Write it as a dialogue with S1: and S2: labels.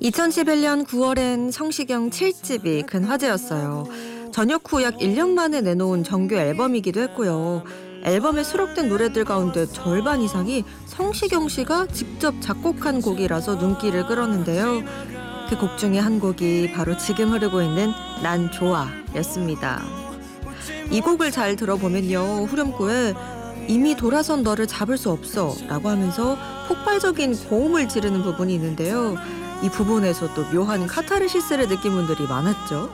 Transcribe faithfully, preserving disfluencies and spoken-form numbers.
S1: 이천십일 년 구월엔 성시경 칠 집이 큰 화제였어요. 전역 후 약 일 년 만에 내놓은 정규 앨범이기도 했고요. 앨범에 수록된 노래들 가운데 절반 이상이 성시경 씨가 직접 작곡한 곡이라서 눈길을 끌었는데요. 그 곡 중에 한 곡이 바로 지금 흐르고 있는 난 좋아 였습니다. 이 곡을 잘 들어보면요. 후렴구에 이미 돌아선 너를 잡을 수 없어 라고 하면서 폭발적인 고음을 지르는 부분이 있는데요. 이 부분에서 또 묘한 카타르시스를 느낀 분들이 많았죠.